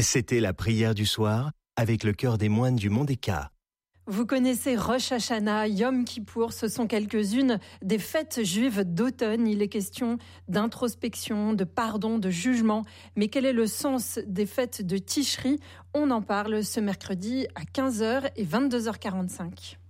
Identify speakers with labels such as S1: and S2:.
S1: C'était la prière du soir avec le chœur des moines du Mont Eka.
S2: Vous connaissez Rosh Hashanah, Yom Kippour, ce sont quelques-unes des fêtes juives d'automne. Il est question d'introspection, de pardon, de jugement. Mais quel est le sens des fêtes de Tishri ? On en parle ce mercredi à 15h et 22h45.